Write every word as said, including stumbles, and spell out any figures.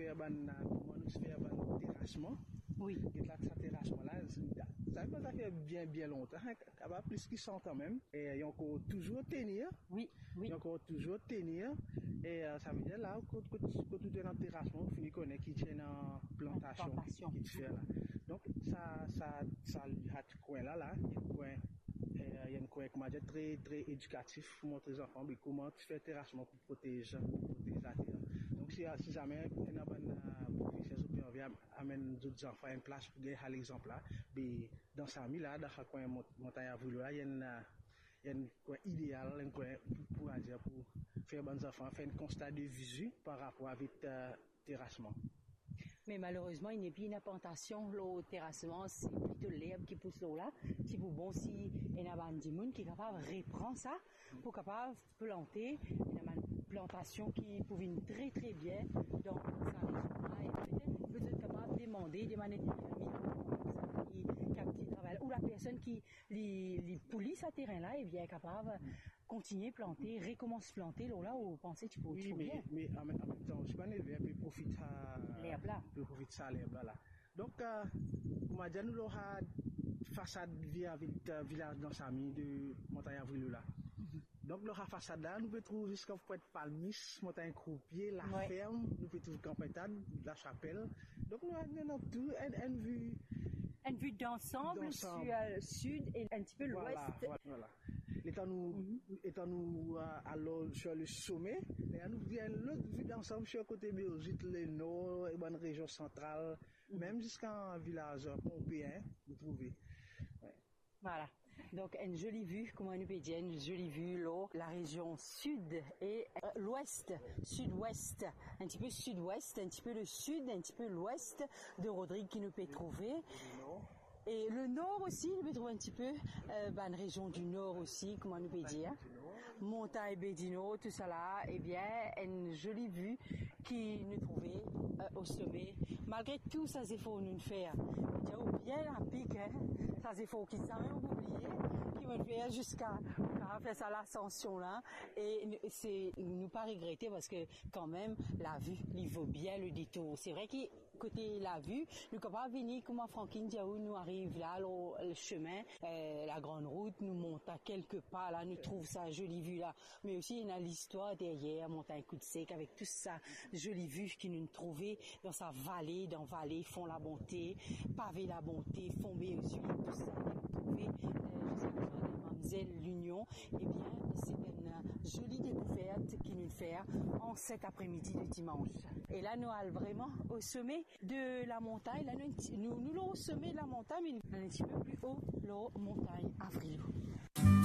faire ban comment nous faire ban terrassement. Oui. Et là, ce terrassement-là, ça fait bien, bien longtemps, ça va plus qu'ils sont quand même. Et il y a encore toujours tenir. Oui, oui. Il y a encore toujours tenir. Et euh, ça veut dire là, quand, quand, quand tu es dans le terrassement, tu connais qui tient en plantation, plantation. qui, qui te fait là. Donc, ça, ça, ça, il y a ce coin-là, là, il y a un coin, euh, il y a un coin, comment dire, très, très éducatif pour montrer aux enfants, mais comment tu fais le terrassement pour protéger, pour protéger la terre. Donc, si, si jamais, il y a un professeur supérieur amène d'autres enfants à une place pour gagner l'exemple là, mais dans sa vie là, dans le coin montagne à Vrilo, il y a un, il y a un coin idéal, un coin pour, pour, dire, pour faire bons enfants, faire un constat de visu par rapport avec le terrassement. Mais malheureusement, il n'y a pas une plantation, le terrassement, c'est plutôt l'herbe qui pousse là. C'est pour bon si il y a un monde qui est capable de reprendre ça, pour capable de planter. Il y a une plantation qui pouvait très très bien dans sa région-là. Et peut-être peut être capable de demander des manières qui qui travaille ou la personne qui les police à terrain là est bien capable de continuer à planter, recommencer à planter là où vous pensez que tu peux oui, trouver. Mais, mais en même temps, je ne vais pas profiter de l'herbe là. Profiter de l'herbe là. Donc, euh, comment dire, nous avons façade via avec le village dans sa mine de Montagne à Vrilo là. Donc, la façade là, nous pouvons trouver jusqu'à Palmis, Montagne Croupier, la ouais. Ferme, nous pouvons trouver Campetane, la Chapelle. Donc, nous avons tout une vue. Une vue d'ensemble sur le sud et un petit peu l'ouest. Voilà, voilà. Étant nous, mm-hmm. étant nous alors sur le sommet, et nous avons l'autre vue d'ensemble sur le côté Béozit, le nord, et bonne région centrale, mm-hmm. même jusqu'en village pompéen, vous trouvez. Ouais. Voilà. Donc une jolie vue, comment nous peut dire, une jolie vue là, la région sud et euh, l'ouest, sud-ouest, un petit peu sud-ouest, un petit peu le sud, un petit peu l'ouest de Rodrigue qui nous peut trouver. Et le nord aussi, nous peut trouver un petit peu, euh, bah, une région du nord aussi, comment nous peut dire, Montagne Bédino, tout ça là, eh bien, une jolie vue qui nous trouvait euh, au sommet. Malgré tout, ça c'est faut nous faire. Bien à pic, hein, ça c'est faut qu'ils savent oublier, qu'ils vont faire jusqu'à faire ça l'ascension là, et c'est nous pas regretter parce que quand même la vue, il vaut bien le détour. C'est vrai que côté la vue, nous capable venir comme Franklin Diaou nous arrive là le, le chemin, euh, la grande route nous monte à quelques pas là, nous trouve ça jolie vue là, mais aussi il y a l'histoire derrière, montagne coup de sec avec tout ça jolie vue qui nous trouvait dans sa vallée, dans vallée font la bonté, pavé la bonté, font mes yeux, tout ça nous trouvait euh, Mademoiselle l'Union. Eh bien c'est une jolie découverte qui nous fait en cet après-midi de dimanche. Et là nous allons vraiment au sommet de la montagne, là nous nous, nous au sommet de la montagne, mais un petit peu plus haut, la montagne à Vrilo.